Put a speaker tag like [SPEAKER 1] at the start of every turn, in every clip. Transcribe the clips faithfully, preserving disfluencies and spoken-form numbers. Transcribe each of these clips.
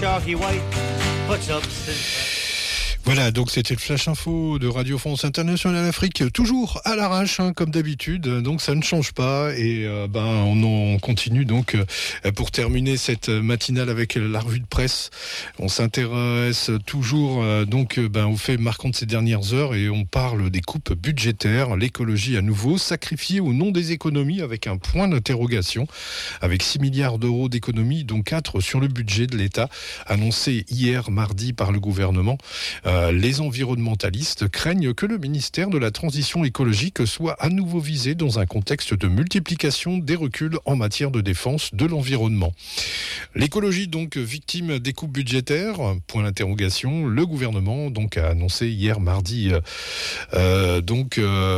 [SPEAKER 1] Sharky White puts up his...
[SPEAKER 2] Voilà, donc c'était le Flash Info de Radio France Internationale Afrique, toujours à l'arrache, hein, comme d'habitude, donc ça ne change pas, et euh, ben on, on continue donc euh, pour terminer cette matinale avec la revue de presse. On s'intéresse toujours euh, donc ben, aux faits marquants de ces dernières heures, et on parle des coupes budgétaires, l'écologie à nouveau, sacrifiée au nom des économies, avec un point d'interrogation, avec six milliards d'euros d'économies, dont quatre sur le budget de l'État, annoncé hier mardi par le gouvernement. Euh, Les environnementalistes craignent que le ministère de la Transition écologique soit à nouveau visé dans un contexte de multiplication des reculs en matière de défense de l'environnement. L'écologie donc victime des coupes budgétaires, point d'interrogation. Le gouvernement donc a annoncé hier mardi euh, donc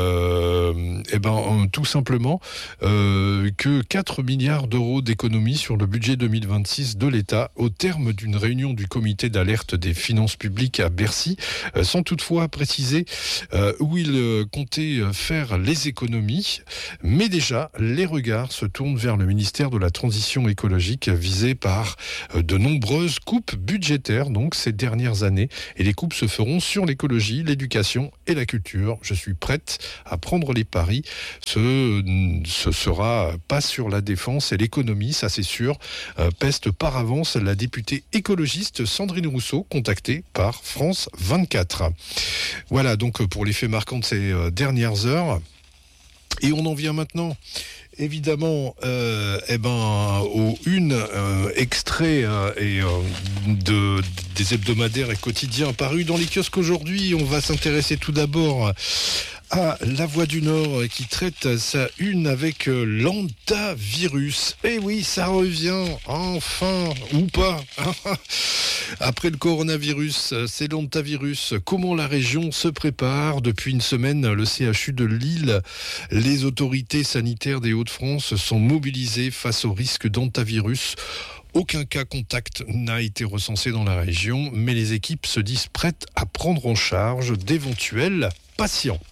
[SPEAKER 2] euh, eh ben tout simplement euh, que quatre milliards d'euros d'économies sur le budget deux mille vingt-six de l'État au terme d'une réunion du comité d'alerte des finances publiques à Bercy, sans toutefois préciser euh, où il euh, comptait faire les économies. Mais déjà, les regards se tournent vers le ministère de la Transition écologique, visé par euh, de nombreuses coupes budgétaires donc ces dernières années. Et les coupes se feront sur l'écologie, l'éducation et la culture. Je suis prête à prendre les paris. Ce, ce sera pas sur la défense et l'économie, ça c'est sûr. Euh, peste par avance la députée écologiste Sandrine Rousseau, contactée par France vingt-quatre. Voilà donc pour les faits marquants de ces euh, dernières heures. Et on en vient maintenant évidemment euh, eh ben, aux une euh, extraits euh, et, euh, de, des hebdomadaires et quotidiens parus dans les kiosques aujourd'hui. On va s'intéresser tout d'abord à La Voix du Nord qui traite sa une avec euh, l'hantavirus. Et oui, ça revient, enfin, ou pas. Après le coronavirus, c'est l'hantavirus. Comment la région se prépare? Depuis une semaine, le C H U de Lille, les autorités sanitaires des Hauts-de-France sont mobilisées face au risque d'hantavirus. Aucun cas contact n'a été recensé dans la région, mais les équipes se disent prêtes à prendre en charge d'éventuels patients.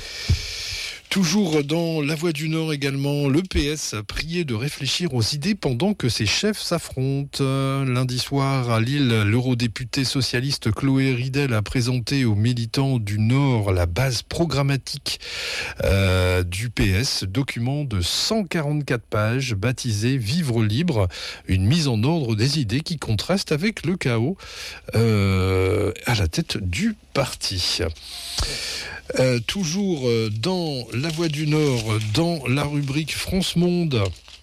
[SPEAKER 2] Toujours dans La Voix du Nord également, l'E P S a prié de réfléchir aux idées pendant que ses chefs s'affrontent. Lundi soir à Lille, l'eurodéputée socialiste Chloé Ridel a présenté aux militants du Nord la base programmatique euh, du P S, document de cent quarante-quatre pages baptisé « Vivre libre », une mise en ordre des idées qui contraste avec le chaos euh, à la tête du parti. Euh, toujours euh, dans La Voix du Nord, dans la rubrique France Monde,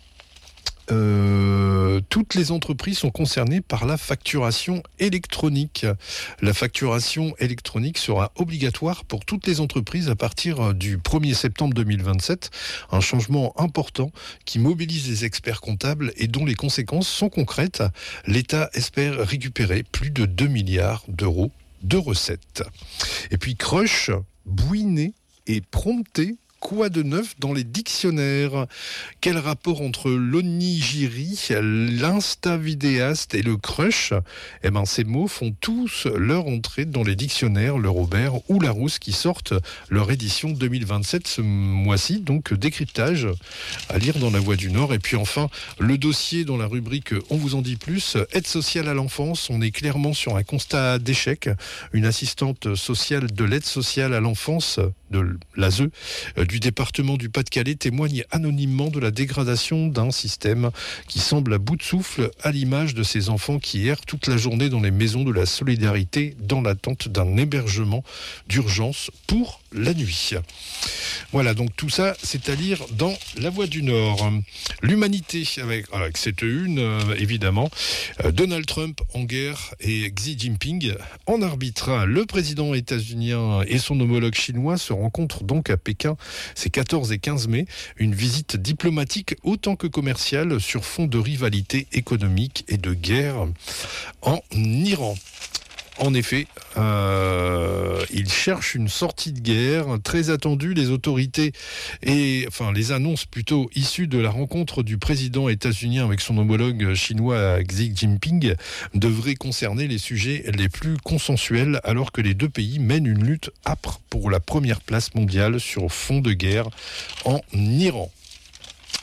[SPEAKER 2] euh, toutes les entreprises sont concernées par la facturation électronique. La facturation électronique sera obligatoire pour toutes les entreprises à partir du premier septembre deux mille vingt-sept. Un changement important qui mobilise les experts comptables et dont les conséquences sont concrètes. L'État espère récupérer plus de deux milliards d'euros de recettes. Et puis Crush, Bouiné et Prompté, quoi de neuf dans les dictionnaires? Quel rapport entre l'onigiri, l'insta-vidéaste et le crush? Eh ben, ces mots font tous leur entrée dans les dictionnaires, le Robert ou Larousse qui sortent leur édition deux mille vingt-sept ce mois-ci. Donc, décryptage à lire dans La Voix du Nord. Et puis enfin, le dossier dans la rubrique On vous en dit plus, aide sociale à l'enfance. On est clairement sur un constat d'échec. Une assistante sociale de l'aide sociale à l'enfance, de l'A S E, du département du Pas-de-Calais témoigne anonymement de la dégradation d'un système qui semble à bout de souffle, à l'image de ces enfants qui errent toute la journée dans les maisons de la solidarité dans l'attente d'un hébergement d'urgence pour la nuit. Voilà, donc tout ça, c'est à lire dans La Voix du Nord. L'humanité, avec, avec cette une, euh, évidemment, euh, Donald Trump en guerre et Xi Jinping en arbitre. Le président états-unien et son homologue chinois se rencontrent donc à Pékin ces quatorze et quinze mai. Une visite diplomatique autant que commerciale sur fond de rivalité économique et de guerre en Iran. En effet, euh, il cherche une sortie de guerre très attendue. Les autorités et enfin les annonces plutôt issues de la rencontre du président états-unien avec son homologue chinois Xi Jinping devraient concerner les sujets les plus consensuels, alors que les deux pays mènent une lutte âpre pour la première place mondiale sur fond de guerre en Iran.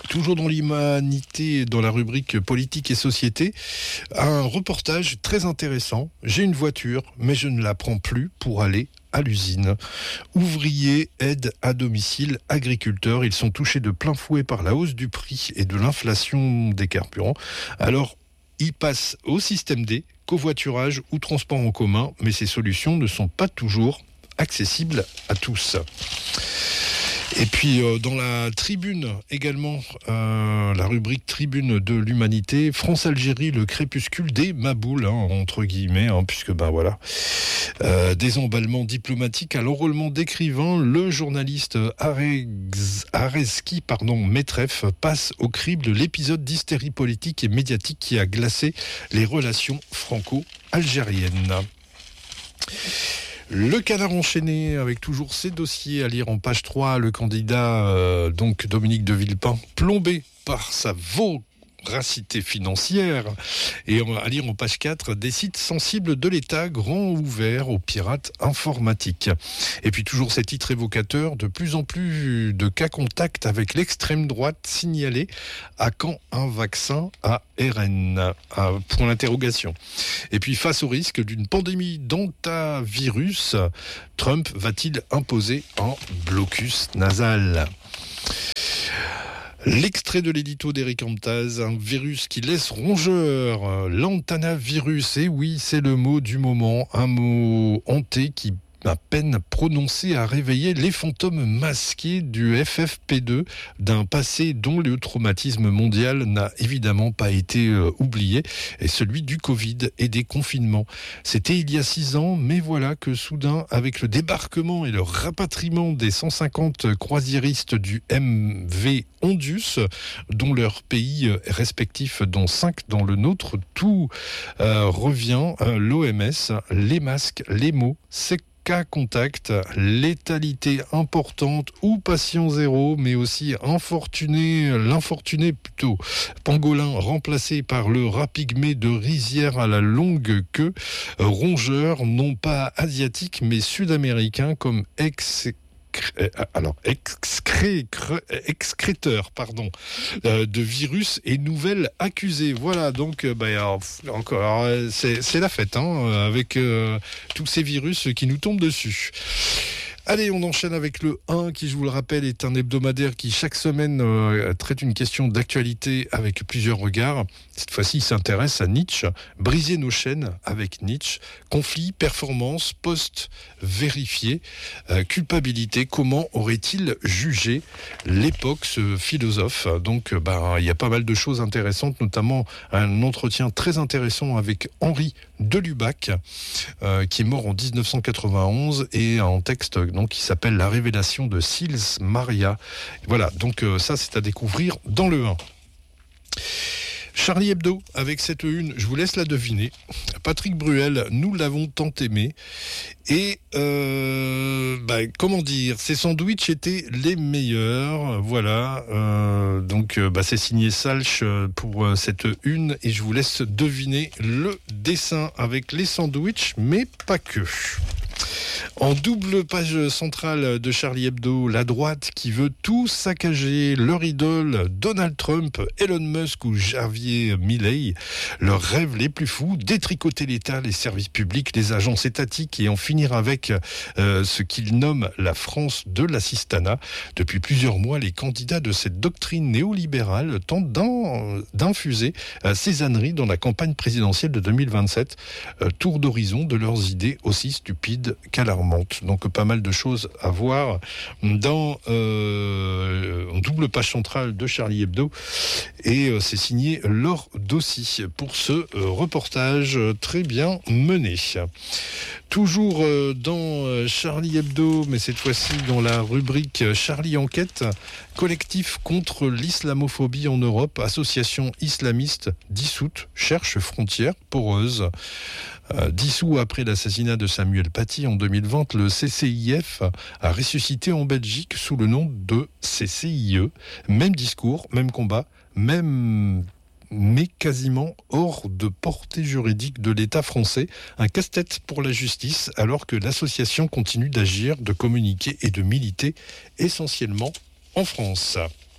[SPEAKER 2] Toujours dans l'humanité, dans la rubrique politique et société, un reportage très intéressant. J'ai une voiture, mais je ne la prends plus pour aller à l'usine. Ouvriers, aides à domicile, agriculteurs, ils sont touchés de plein fouet par la hausse du prix et de l'inflation des carburants. Alors, ils passent au système D, covoiturage ou transport en commun, mais ces solutions ne sont pas toujours accessibles à tous. Et puis euh, dans la tribune également, euh, la rubrique tribune de l'humanité, France-Algérie, le crépuscule des maboules, hein, entre guillemets, hein, puisque ben voilà, euh, des emballements diplomatiques à l'enrôlement d'écrivains, le journaliste Areski, pardon, Metref passe au crible l'épisode d'hystérie politique et médiatique qui a glacé les relations franco-algériennes. Le Canard enchaîné, avec toujours ses dossiers à lire en page trois, le candidat euh, donc Dominique de Villepin, plombé par sa voracité financière, et à lire en page quatre, des sites sensibles de l'État grand ouverts aux pirates informatiques. Et puis toujours ces titres évocateurs, de plus en plus de cas contacts avec l'extrême droite signalés. À quand un vaccin à R N? À, pour l'interrogation. Et puis face au risque d'une pandémie d'antavirus, Trump va-t-il imposer un blocus nasal? L'extrait de l'édito d'Éric Amtaz, un virus qui laisse rongeur, l'antanavirus, et oui, c'est le mot du moment, un mot hanté qui à peine prononcé à réveiller les fantômes masqués du F F P deux, d'un passé dont le traumatisme mondial n'a évidemment pas été euh, oublié, et celui du Covid et des confinements. C'était il y a six ans, mais voilà que soudain, avec le débarquement et le rapatriement des cent cinquante croisiéristes du M V Ondus, dont leur pays respectif, dont cinq dans le nôtre, tout euh, revient, euh, l'O M S, les masques, les mots, c'est cas contact, létalité importante ou patient zéro, mais aussi infortuné, l'infortuné plutôt, pangolin remplacé par le rat pygmée de rizière à la longue queue, rongeur non pas asiatique mais sud-américain comme ex alors excré, excréteur pardon euh, de virus et nouvelles accusées. Voilà, donc euh, bah, alors, encore alors, c'est, c'est la fête hein, avec euh, tous ces virus qui nous tombent dessus. Allez, on enchaîne avec le un qui, je vous le rappelle, est un hebdomadaire qui chaque semaine euh, traite une question d'actualité avec plusieurs regards. Cette fois-ci, il s'intéresse à Nietzsche. Briser nos chaînes avec Nietzsche. Conflit, performance, post vérifié, euh, culpabilité. Comment aurait-il jugé l'époque, ce philosophe? Donc, euh, bah, il y a pas mal de choses intéressantes, notamment un entretien très intéressant avec Henri de Lubac, euh, qui est mort en dix-neuf cent quatre-vingt-onze, et un texte donc, qui s'appelle La révélation de Sils Maria. Voilà, donc euh, ça c'est à découvrir dans le un. Charlie Hebdo, avec cette une, je vous laisse la deviner. Patrick Bruel, nous l'avons tant aimé. Et, euh, bah, comment dire, ses sandwichs étaient les meilleurs. Voilà, euh, donc bah, c'est signé Salch pour euh, cette une. Et je vous laisse deviner le dessin avec les sandwichs, mais pas que. En double page centrale de Charlie Hebdo, la droite qui veut tout saccager, leur idole Donald Trump, Elon Musk ou Javier Milei, leurs rêves les plus fous, détricoter l'État, les services publics, les agences étatiques et en finir avec euh, ce qu'ils nomment la France de l'assistanat. Depuis plusieurs mois, les candidats de cette doctrine néolibérale tentent d'in- d'infuser euh, ces âneries dans la campagne présidentielle de deux mille vingt-sept. Euh, tour d'horizon de leurs idées aussi stupides qu'alarmantes. Donc pas mal de choses à voir dans euh, en double page centrale de Charlie Hebdo, et euh, c'est signé Laure Dossi pour ce euh, reportage très bien mené. Toujours euh, dans euh, Charlie Hebdo, mais cette fois-ci dans la rubrique Charlie Enquête, collectif contre l'islamophobie en Europe, association islamiste dissoute, cherche frontières poreuses. Euh, dissous après l'assassinat de Samuel Paty en deux mille vingt, le C C I F a ressuscité en Belgique sous le nom de C C I E. Même discours, même combat, même... mais quasiment hors de portée juridique de l'État français. Un casse-tête pour la justice, alors que l'association continue d'agir, de communiquer et de militer essentiellement en France.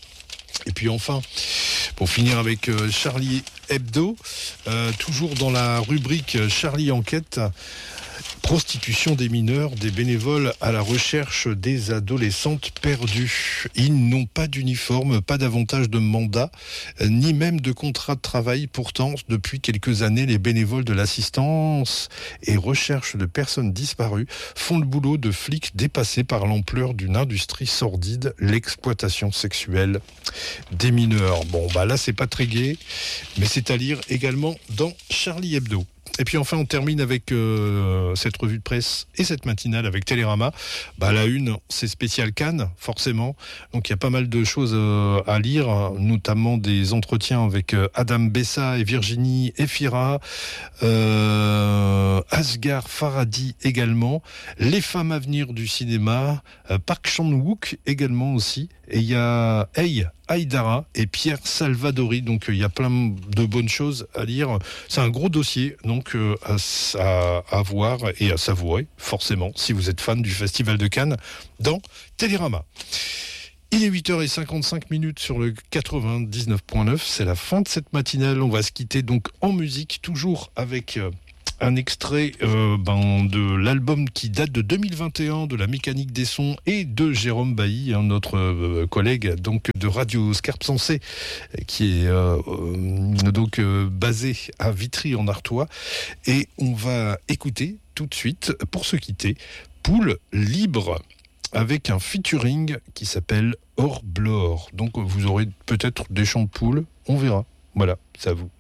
[SPEAKER 2] Et puis enfin, pour finir avec euh, Charlie Hebdo, euh, toujours dans la rubrique Charlie Enquête, prostitution des mineurs, des bénévoles à la recherche des adolescentes perdues. Ils n'ont pas d'uniforme, pas d'avantage de mandat, ni même de contrat de travail. Pourtant, depuis quelques années, les bénévoles de l'assistance et recherche de personnes disparues font le boulot de flics dépassés par l'ampleur d'une industrie sordide, l'exploitation sexuelle des mineurs. Bon, bah là, c'est pas très gai, mais c'est à lire également dans Charlie Hebdo. Et puis enfin, on termine avec euh, cette revue de presse et cette matinale avec Télérama. Bah, la une, c'est spécial Cannes, forcément. Donc il y a pas mal de choses euh, à lire, notamment des entretiens avec euh, Adam Bessa et Virginie Efira, euh, Asghar Farhadi également, les femmes à venir du cinéma, euh, Park Chan-wook également aussi. Et il y a Hey Haïdara et Pierre Salvadori. Donc il y a plein de bonnes choses à lire. C'est un gros dossier, donc euh, à, à, à voir et à savourer, forcément, si vous êtes fan du Festival de Cannes, dans Télérama. Il est huit heures cinquante-cinq minutes sur le quatre-vingt-dix-neuf point neuf. C'est la fin de cette matinale. On va se quitter donc en musique, toujours avec... Euh, un extrait euh, ben, de l'album qui date de deux mille vingt et un de la Mécanique des Sons et de Jérôme Bailly, hein, notre euh, collègue donc de Radio Scarpe Sensée, qui est euh, euh, donc euh, basé à Vitry en Artois. Et on va écouter tout de suite, pour se quitter, Poule Libre, avec un featuring qui s'appelle Hors Blore. Donc vous aurez peut-être des chants de poules, on verra. Voilà, c'est à vous.